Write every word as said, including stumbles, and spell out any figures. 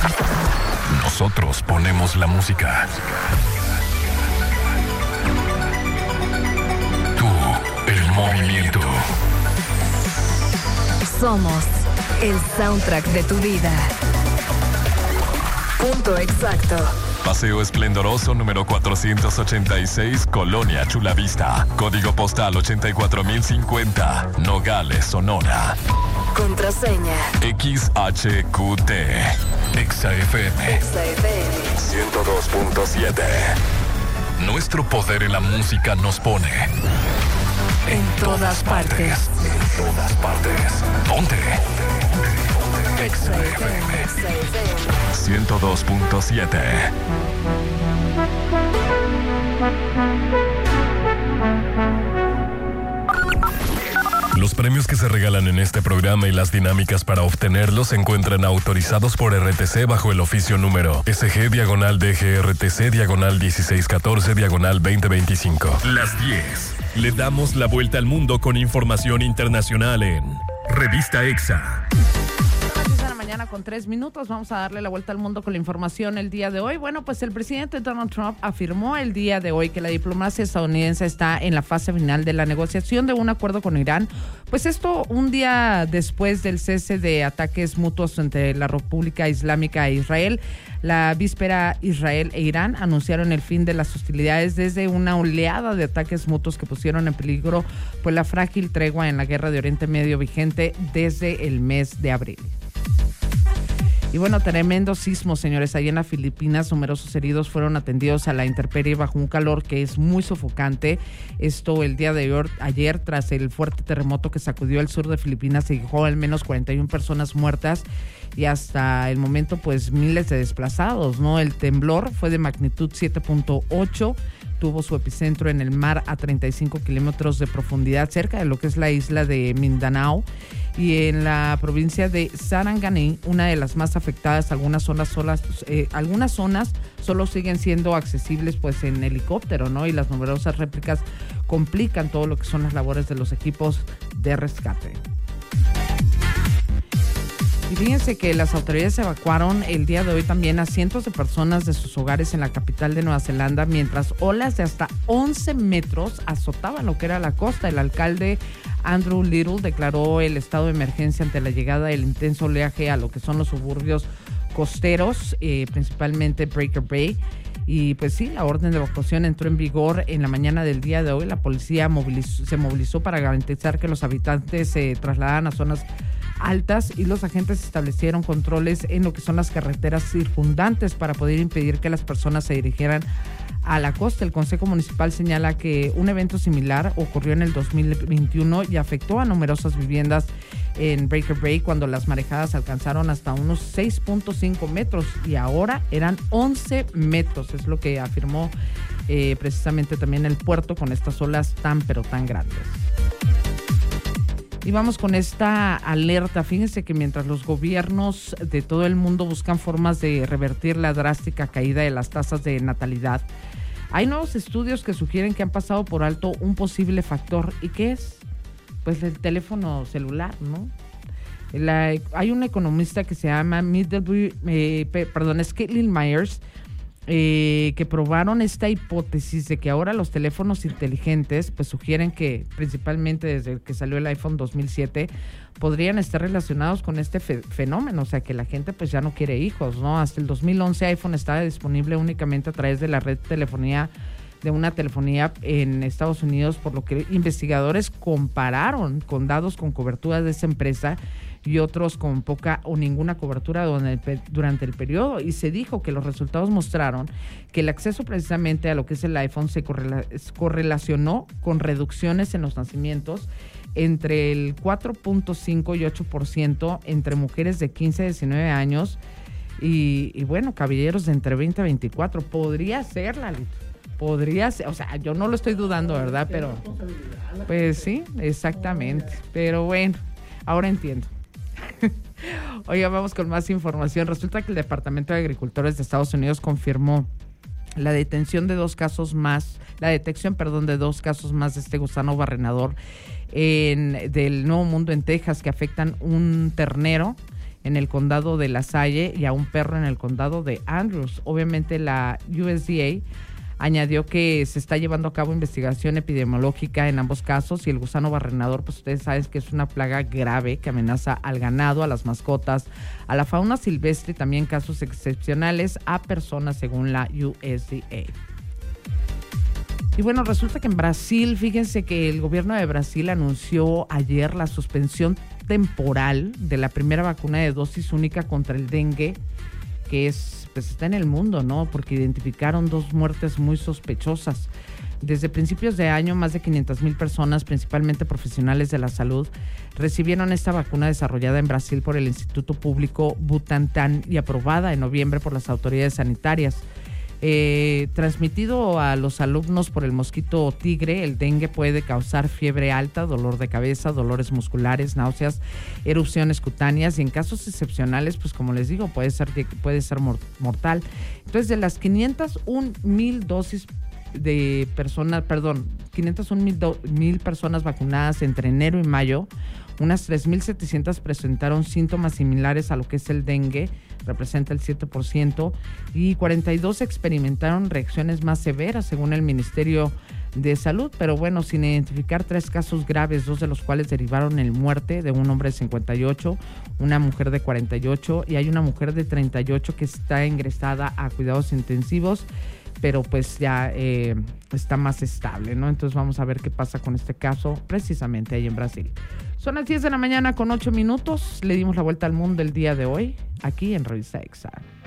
Nosotros ponemos la música. Tú, el movimiento. Somos el soundtrack de tu vida. Punto exacto. Paseo Esplendoroso número cuatrocientos ochenta y seis, Colonia Chulavista. Código postal ochenta y cuatro mil cincuenta, Nogales, Sonora. Contraseña X H Q T. Exa F M. Exa F M ciento dos punto siete. Nuestro poder en la música nos pone en, en todas partes. partes. En todas partes. Ponte. Exa F M ciento dos punto siete. Los premios que se regalan en este programa y las dinámicas para obtenerlos se encuentran autorizados por R T C bajo el oficio número S G diagonal D G R T C diagonal dieciséis catorce diagonal veinte veinticinco. Las diez. Le damos la vuelta al mundo con información internacional en Revista Exa. Mañana con tres minutos vamos a darle la vuelta al mundo con la información el día de hoy. Bueno, pues el presidente Donald Trump afirmó el día de hoy que la diplomacia estadounidense está en la fase final de la negociación de un acuerdo con Irán. Pues esto un día después del cese de ataques mutuos entre la República Islámica e Israel. La víspera, Israel e Irán anunciaron el fin de las hostilidades desde una oleada de ataques mutuos que pusieron en peligro pues la frágil tregua en la guerra de Oriente Medio vigente desde el mes de abril. Y bueno, tremendo sismo, señores. Allí en las Filipinas, numerosos heridos fueron atendidos a la intemperie bajo un calor que es muy sofocante. Esto el día de ayer, ayer tras el fuerte terremoto que sacudió el sur de Filipinas, se dejó al menos cuarenta y una personas muertas y hasta el momento, pues, miles de desplazados, ¿no? El temblor fue de magnitud siete punto ocho. Tuvo su epicentro en el mar a treinta y cinco kilómetros de profundidad, cerca de lo que es la isla de Mindanao. Y en la provincia de Sarangani, una de las más afectadas, algunas zonas solas, eh, algunas zonas solo siguen siendo accesibles pues en helicóptero, ¿no? Y las numerosas réplicas complican todo lo que son las labores de los equipos de rescate. Y fíjense que las autoridades evacuaron el día de hoy también a cientos de personas de sus hogares en la capital de Nueva Zelanda, mientras olas de hasta once metros azotaban lo que era la costa. El alcalde Andrew Little declaró el estado de emergencia ante la llegada del intenso oleaje a lo que son los suburbios costeros, eh, principalmente Breaker Bay. Y pues sí, la orden de evacuación entró en vigor en la mañana del día de hoy. La policía movilizó, se movilizó para garantizar que los habitantes se trasladaran a zonas altas y los agentes establecieron controles en lo que son las carreteras circundantes para poder impedir que las personas se dirigieran a la costa. El Consejo Municipal señala que un evento similar ocurrió en el dos mil veintiuno y afectó a numerosas viviendas en Breaker Bay cuando las marejadas alcanzaron hasta unos seis punto cinco metros y ahora eran once metros, es lo que afirmó eh, precisamente también el puerto con estas olas tan pero tan grandes. Y vamos con esta alerta. Fíjense que mientras los gobiernos de todo el mundo buscan formas de revertir la drástica caída de las tasas de natalidad, hay nuevos estudios que sugieren que han pasado por alto un posible factor. ¿Y qué es? Pues el teléfono celular, ¿no? La, hay un economista que se llama Middlebury, eh, perdón, es Caitlin Myers, Eh, que probaron esta hipótesis de que ahora los teléfonos inteligentes pues sugieren que principalmente desde que salió el iPhone dos mil siete podrían estar relacionados con este fe- fenómeno, o sea que la gente pues ya no quiere hijos, ¿no? Hasta el dos mil once iPhone estaba disponible únicamente a través de la red de telefonía de una telefonía en Estados Unidos, por lo que investigadores compararon con datos con cobertura de esa empresa y otros con poca o ninguna cobertura durante el periodo, y se dijo que los resultados mostraron que el acceso precisamente a lo que es el iPhone se correla- correlacionó con reducciones en los nacimientos entre el cuatro punto cinco y ocho por ciento entre mujeres de quince a diecinueve años y, y bueno, caballeros de entre veinte a veinticuatro. Podría ser, Lalito. Podría ser, o sea, yo no lo estoy dudando, ¿verdad? Pero, pues sí, exactamente. Pero bueno, ahora entiendo. Oiga, vamos con más información. Resulta que el Departamento de Agricultores de Estados Unidos confirmó la detención de dos casos más, la detección, perdón, de dos casos más de este gusano barrenador en, del Nuevo Mundo en Texas, que afectan un ternero en el condado de La Salle y a un perro en el condado de Andrews. Obviamente la U S D A añadió que se está llevando a cabo investigación epidemiológica en ambos casos y el gusano barrenador, pues ustedes saben que es una plaga grave que amenaza al ganado, a las mascotas, a la fauna silvestre y también casos excepcionales a personas según la U S D A. Y bueno, resulta que en Brasil, fíjense que el gobierno de Brasil anunció ayer la suspensión temporal de la primera vacuna de dosis única contra el dengue, que es, pues está en el mundo, ¿no? Porque identificaron dos muertes muy sospechosas. Desde principios de año, más de quinientas mil personas, principalmente profesionales de la salud, recibieron esta vacuna desarrollada en Brasil por el Instituto Público Butantan y aprobada en noviembre por las autoridades sanitarias. Eh, transmitido a los alumnos por el mosquito tigre, el dengue puede causar fiebre alta, dolor de cabeza, dolores musculares, náuseas, erupciones cutáneas y en casos excepcionales, pues como les digo, puede ser, puede ser mortal. Entonces, de las quinientas un mil dosis de personas, perdón, quinientas un mil personas vacunadas entre enero y mayo, unas tres mil setecientas presentaron síntomas similares a lo que es el dengue, representa el siete por ciento, y cuarenta y dos experimentaron reacciones más severas, según el Ministerio de Salud, pero bueno, sin identificar tres casos graves, dos de los cuales derivaron en muerte de un hombre de cincuenta y ocho, una mujer de cuarenta y ocho y hay una mujer de treinta y ocho que está ingresada a cuidados intensivos, pero pues ya eh, está más estable, ¿no? Entonces vamos a ver qué pasa con este caso precisamente ahí en Brasil. Son las diez de la mañana con ocho minutos. Le dimos la vuelta al mundo el día de hoy aquí en Revista Exa.